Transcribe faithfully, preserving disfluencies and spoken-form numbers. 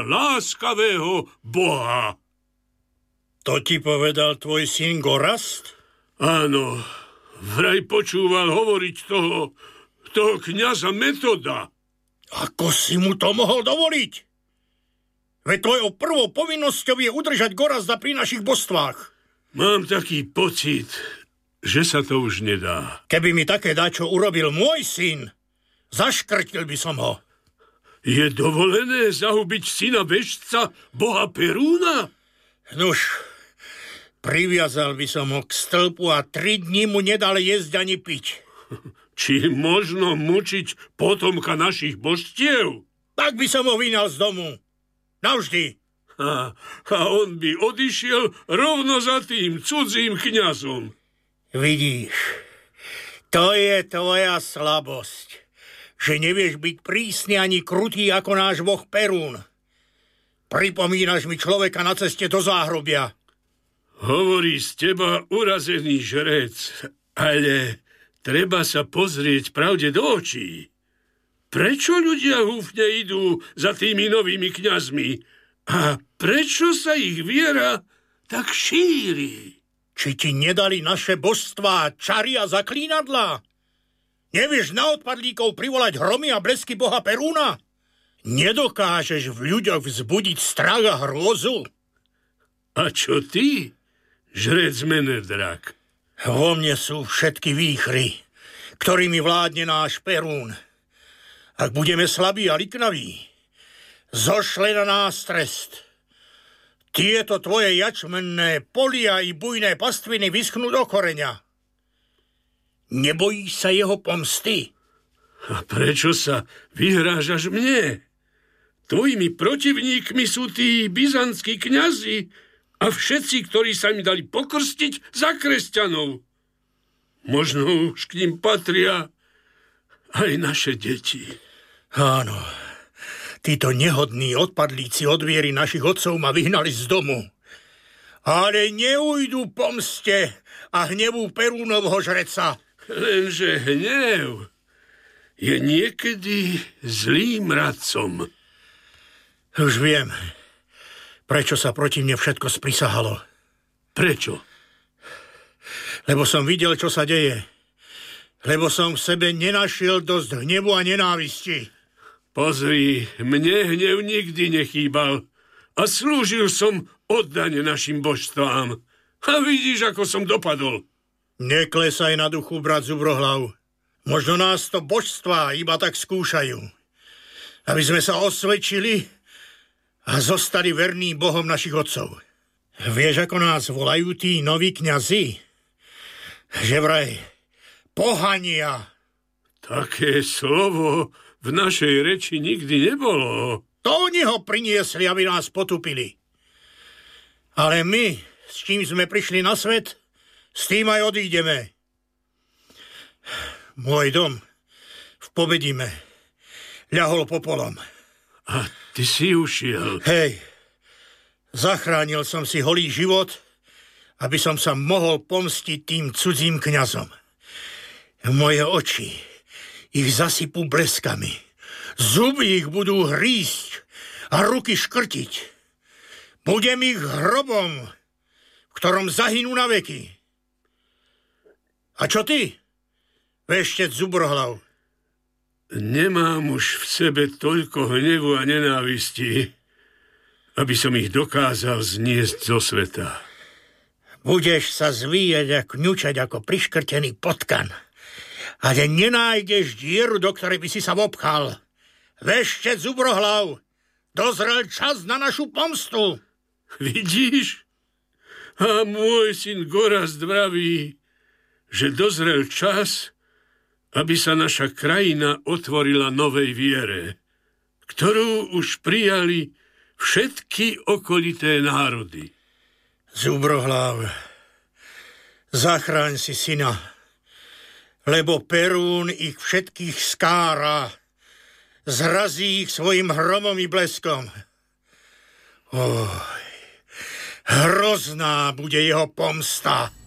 láskavého Boha. To ti povedal tvoj syn Gorazd? Áno, vraj počúval hovoriť toho, toho kňaza Metoda. Ako si mu to mohol dovoliť? Veď tvojou prvou povinnosťou je udržať Gorazda pri našich božstvách. Mám taký pocit, že sa to už nedá. Keby mi také dačo urobil môj syn, zaškrtil by som ho. Je dovolené zahubiť syna veštca boha Perúna? Nuž, priviazal by som ho k stĺpu a tri dni mu nedal jesť ani piť. Či možno mučiť potomka našich božstiev? Tak by som ho vyňal z domu. Navždy. A, a on by odišiel rovno za tým cudzím kňazom. Vidíš, to je tvoja slabosť, že nevieš byť prísny ani krutý ako náš boh Perún. Pripomínaš mi človeka na ceste do záhrobia. Hovorí z teba urazený žrec, ale treba sa pozrieť pravde do očí. Prečo ľudia húfne idú za tými novými kňazmi? A prečo sa ich viera tak šíri? Či ti nedali naše božstvá, čary a zaklínadlá? Nevieš na odpadlíkov privolať hromy a blesky boha Perúna? Nedokážeš v ľuďoch vzbudiť strach a hrôzu? A čo ty, žrec Menedrak? Vo mne sú všetky výchry, ktorými vládne náš Perún. Ak budeme slabí a liknaví, zošle na nás trest. Tieto tvoje jačmenné polia i bujné pastviny vyschnú do koreňa. Nebojíš sa jeho pomsty? A prečo sa vyhrážaš mne? Tvojimi protivníkmi sú tí byzantskí kňazi a všetci, ktorí sa mi dali pokrstiť za kresťanov. Možno už k ním patria aj naše deti. Áno, títo nehodní odpadlíci od viery našich otcov ma vyhnali z domu. Ale neujdu pomste a hnevu Perúnovho žreca. Lenže hnev je niekedy zlým radcom. Už viem, prečo sa proti mne všetko sprisahalo. Prečo? Lebo som videl, čo sa deje. Lebo som v sebe nenašiel dosť hnevu a nenávisti. Pozri, mne hnev nikdy nechýbal a slúžil som oddane našim božstvám. A vidíš, ako som dopadol. Neklesaj na duchu, brat Zubrohlav. Možno nás to božstvá iba tak skúšajú. Aby sme sa osvedčili a zostali verní Bohom našich otcov. Vieš, ako nás volajú tí noví kňazi? Že vraj pohania. Také slovo v našej reči nikdy nebolo. To oni ho priniesli, aby nás potupili. Ale my, s čím sme prišli na svet, s tým aj odídeme. Môj dom v Pobedime ľahol popolom. A ty si ušiel. Hej, zachránil som si holý život, aby som sa mohol pomstiť tým cudzím kňazom. Moje oči ich zasypú bleskami. Zuby ich budú hrísť a ruky škrtiť. Budem ich hrobom, v ktorom zahynú na veky. A čo ty, veštec Zubrohlav? Nemám už v sebe toľko hnevu a nenávisti, aby som ich dokázal zniesť zo sveta. Budeš sa zvíjať a kňučať ako priškrtený potkan. Ale nenájdeš dieru, do ktorej by si sa vopchal. Veštec Zubrohlav, dozrel čas na našu pomstu. Vidíš? A môj syn Gorazd vraví, že dozrel čas, aby sa naša krajina otvorila novej viere, ktorú už prijali všetky okolité národy. Zubrohlav, zachráň si syna, lebo Perún ich všetkých skára, zrazí ich svojim hromom i bleskom. Oj, hrozná bude jeho pomsta.